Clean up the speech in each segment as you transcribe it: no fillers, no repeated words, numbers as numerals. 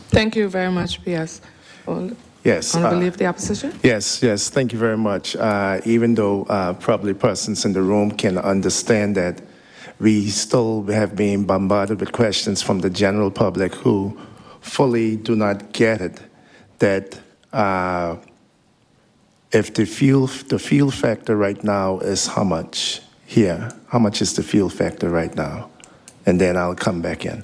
Thank you very much, PS. Yes. Honorable Leader of the Opposition. Yes, thank you very much. Even though probably persons in the room can understand that we still have been bombarded with questions from the general public who fully do not get it, that if the fuel factor right now is how much here? How much is the fuel factor right now? And then I'll come back in.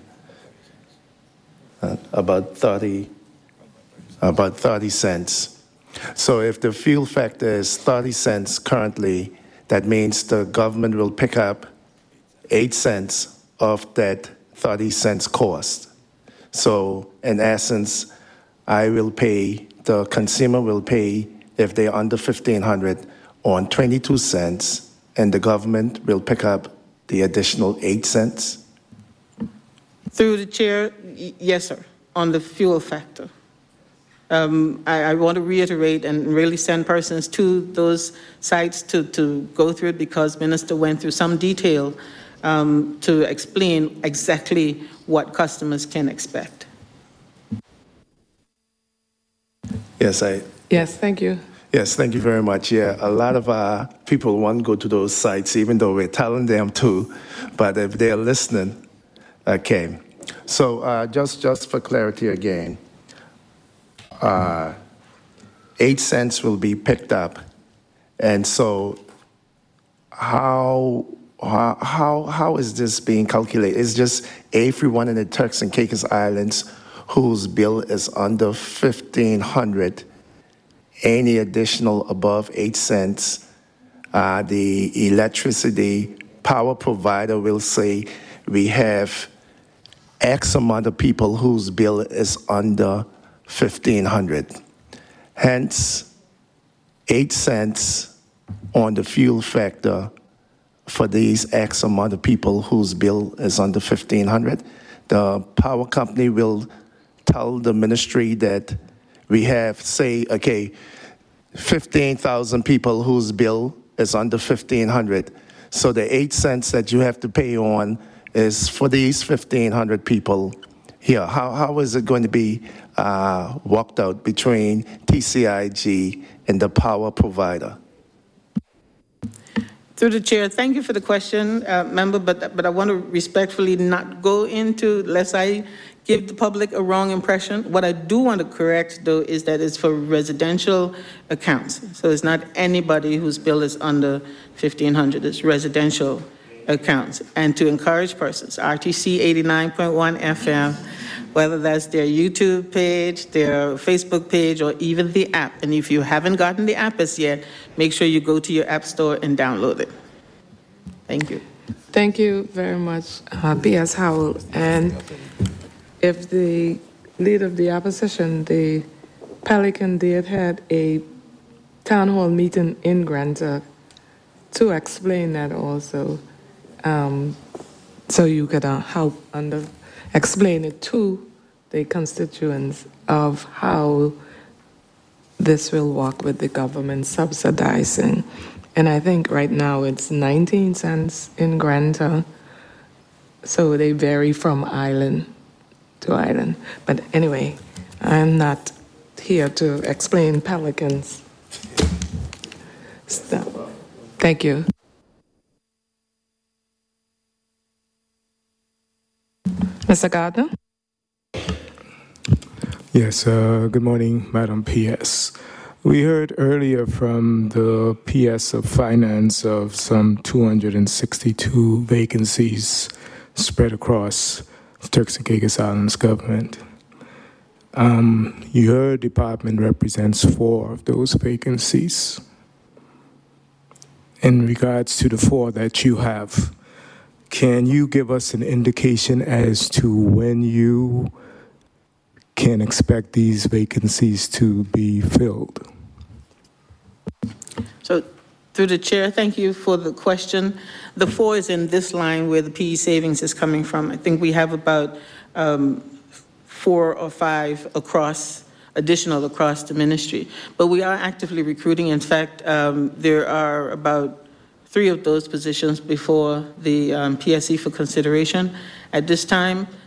About 30 cents. So if the fuel factor is 30 cents currently, that means the government will pick up 8 cents of that 30 cents cost. So in essence, the consumer will pay, if they're under 1,500, on 22 cents, and the government will pick up the additional 8 cents? Through the chair, yes, sir, on the fuel factor. I want to reiterate and really send persons to those sites to go through it, because Minister went through some detail to explain exactly what customers can expect. Yes, Yes, thank you. Yes, thank you very much. Yeah, a lot of people won't go to those sites, even though we're telling them to, but if they're listening, okay. So just for clarity again, 8 cents will be picked up, and so how is this being calculated? It's just everyone in the Turks and Caicos Islands whose bill is under 1,500. Any additional above 8 cents, the electricity power provider will say we have X amount of people whose bill is under 1,500. Hence, 8 cents on the fuel factor for these X amount of people whose bill is under 1,500. The power company will tell the ministry that we have, say, okay, 15,000 people whose bill is under 1,500. So the 8 cents that you have to pay on is for these 1,500 people here. How is it going to be worked out between TCIG and the power provider? Through the chair, thank you for the question, member, but I want to respectfully not go into, lest I give the public a wrong impression. What I do want to correct, though, is that it's for residential accounts. So it's not anybody whose bill is under 1,500. It's residential accounts. And to encourage persons, RTC 89.1 FM, whether that's their YouTube page, their Facebook page, or even the app. And if you haven't gotten the app as yet, make sure you go to your app store and download it. Thank you. Thank you very much, P.S. Howell. And if the leader of the opposition, the Pelican, did had a town hall meeting in Granta to explain that also, so you could help explain it to the constituents of how this will work with the government subsidizing. And I think right now it's 19 cents in Granta, so they vary from island to island. But anyway, I'm not here to explain Pelicans stuff. Thank you. Mr. Gardner? Yes, good morning, Madam PS. We heard earlier from the PS of Finance of some 262 vacancies spread across the Turks and Caicos Islands government. Your department represents 4 of those vacancies. In regards to the 4 that you have, can you give us an indication as to when you can expect these vacancies to be filled? So, through the chair, thank you for the question. The 4 is in this line where the PE savings is coming from. I think we have about 4 or 5 additional across the ministry. But we are actively recruiting. In fact, there are about 3 of those positions before the PSC for consideration. At this time,